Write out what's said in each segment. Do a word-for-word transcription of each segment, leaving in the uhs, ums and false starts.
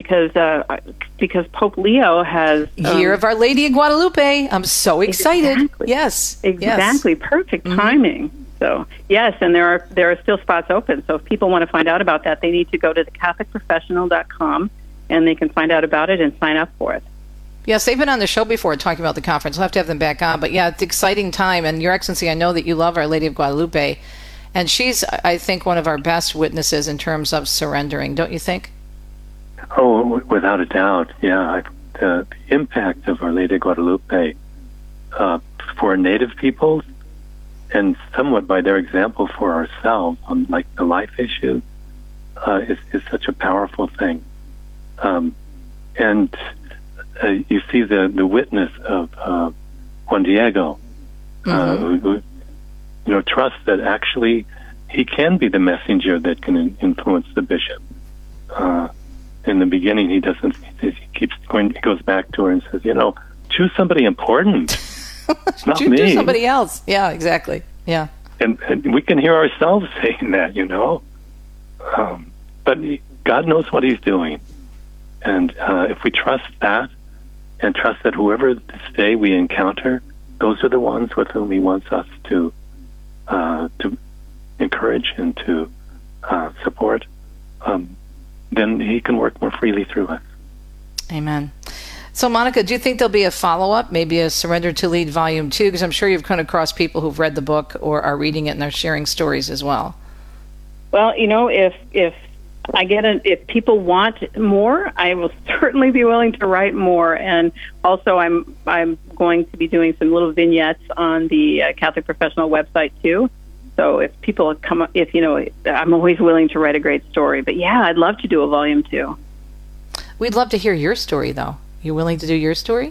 because uh, because Pope Leo has um, Year of Our Lady of Guadalupe. I'm so excited. Exactly. Yes, exactly, yes. perfect Mm-hmm. timing. So yes, and there are there are still spots open. So if people want to find out about that, they need to go to the catholic professional dot com and they can find out about it and sign up for it. Yes, they've been on the show before talking about the conference. We'll have to have them back on. But yeah, it's an exciting time. And Your Excellency, I know that you love Our Lady of Guadalupe. And she's, I think, one of our best witnesses in terms of surrendering, don't you think? Oh, without a doubt, yeah. I, the, the impact of Our Lady of Guadalupe uh, for Native peoples, and somewhat by their example for ourselves on like the life issue, uh, is, is such a powerful thing. Um, and uh, you see the, the witness of uh, Juan Diego, uh, Mm-hmm. who, who you know, trusts that actually he can be the messenger that can in- influence the bishop. Uh, in the beginning, he doesn't. He keeps going. He goes back to her and says, "You know, choose somebody important, not choose, me." choose somebody else. Yeah, exactly. Yeah. And, and we can hear ourselves saying that, you know. Um, but he, God knows what He's doing, and uh, if we trust that, and trust that whoever this day we encounter, those are the ones with whom He wants us to uh, to encourage and to uh, support, um, then He can work more freely through us. Amen. So, Monica, do you think there'll be a follow-up, maybe a Surrender to Lead Volume two? Because I'm sure you've come across people who've read the book or are reading it and are sharing stories as well. Well, you know, if if I get a, if people want more, I will certainly be willing to write more. And also, I'm I'm going to be doing some little vignettes on the uh, Catholic Professional website too. So if people come, up, if you know, I'm always willing to write a great story. But yeah, I'd love to do a volume two. We'd love to hear your story, though. You willing to do your story?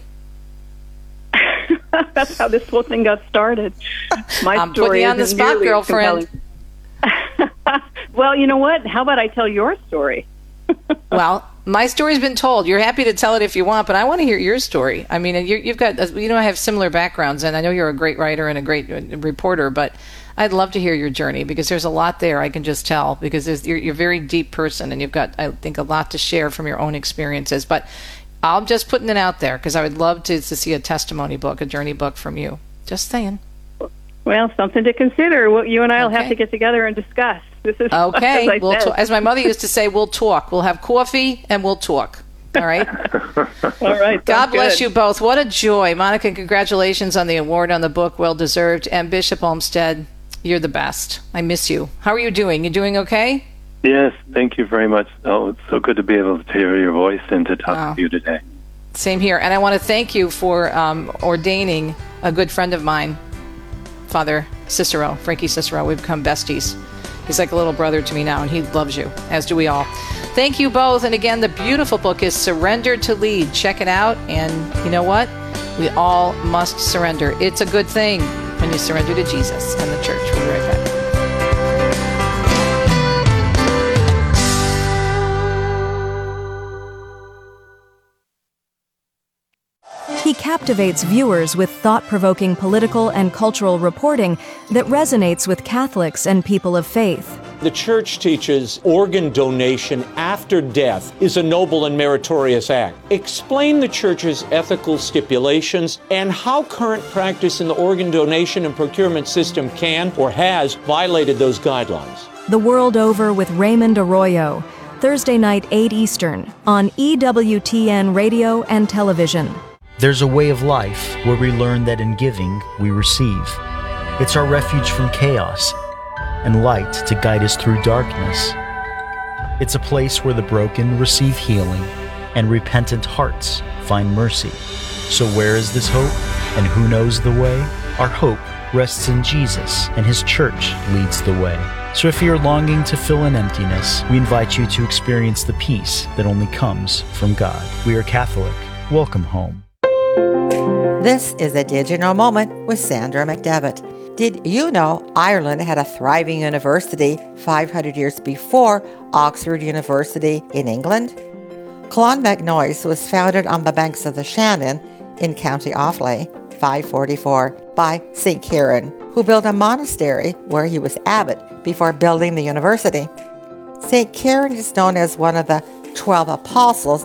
That's how this whole thing got started. My I'm story putting you on the isn't spot, nearly as girlfriend. compelling. Well, you know what? How about I tell your story? Well, my story's been told. You're happy to tell it if you want, but I want to hear your story. I mean, you, you've got, you know, I have similar backgrounds, and I know you're a great writer and a great reporter, but I'd love to hear your journey because there's a lot there I can just tell because there's, you're, you're a very deep person, and you've got, I think, a lot to share from your own experiences. But I'm just putting it out there because I would love to, to see a testimony book, a journey book from you. Just saying. Well, something to consider. Well, you and I will Okay. have to get together and discuss. This is Okay. as, I we'll said. t- as my mother used to say, we'll talk. We'll have coffee and we'll talk. All right? All right. God bless good. you both. What a joy. Monica, congratulations on the award on the book. Well deserved. And Bishop Olmsted, you're the best. I miss you. How are you doing? You doing okay? Yes, thank you very much. Oh, it's so good to be able to hear your voice and to talk Wow. to you today. Same here. And I want to thank you for um, ordaining a good friend of mine, Father Cicero, Frankie Cicero. We've become besties. He's like a little brother to me now, and he loves you, as do we all. Thank you both. And again, the beautiful book is Surrender to Lead. Check it out. And you know what? We all must surrender. It's a good thing when you surrender to Jesus and the church. We'll be right back. He captivates viewers with thought-provoking political and cultural reporting that resonates with Catholics and people of faith. The Church teaches organ donation after death is a noble and meritorious act. Explain the Church's ethical stipulations and how current practice in the organ donation and procurement system can or has violated those guidelines. The World Over with Raymond Arroyo, Thursday night, eight Eastern, on E W T N Radio and Television. There's a way of life where we learn that in giving, we receive. It's our refuge from chaos and light to guide us through darkness. It's a place where the broken receive healing and repentant hearts find mercy. So where is this hope and who knows the way? Our hope rests in Jesus, and His church leads the way. So if you're longing to fill an emptiness, we invite you to experience the peace that only comes from God. We are Catholic. Welcome home. This is a Did You Know moment with Sandra McDevitt. Did you know Ireland had a thriving university five hundred years before Oxford University in England? Clonmacnoise was founded on the banks of the Shannon in County Offaly, five forty-four, by Saint Kieran, who built a monastery where he was abbot before building the university. Saint Kieran is known as one of the twelve apostles